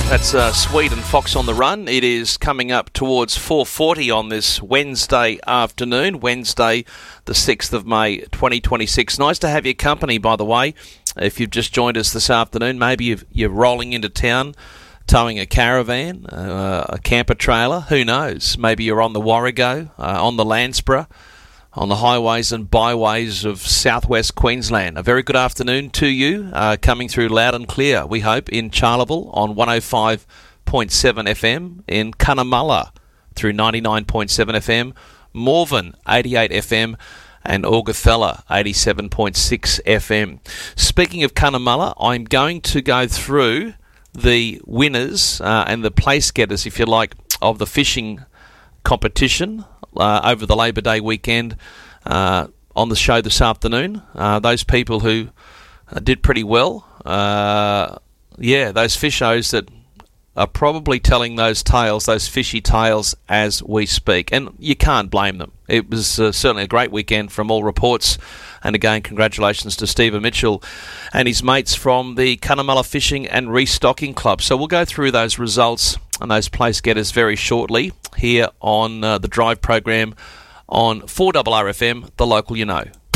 That's Swede and Fox on the Run. It is coming up towards 4:40 on this Wednesday afternoon, Wednesday the 6th of May 2026. Nice to have your company, by the way. If you've just joined us this afternoon, maybe you're rolling into town, towing a caravan, a camper trailer, who knows? Maybe you're on the Warrego, on the Landsborough, on the highways and byways of southwest Queensland. A very good afternoon to you, coming through loud and clear, we hope, in Charleville on 105.7 FM, in Cunnamulla through 99.7 FM, Morven 88 FM, and Augathella 87.6 FM. Speaking of Cunnamulla, I'm going to go through the winners and the place getters, if you like, of the fishing competition over the Labor Day weekend on the show this afternoon. Those people who did pretty well, those fishos that are probably telling those tales, those fishy tales, as we speak. And you can't blame them. It was certainly a great weekend from all reports. And again, congratulations to Stephen Mitchell and his mates from the Cunnamulla Fishing and Restocking Club. So we'll go through those results and those place getters very shortly here on the Drive program on 4RRFM, the local you know.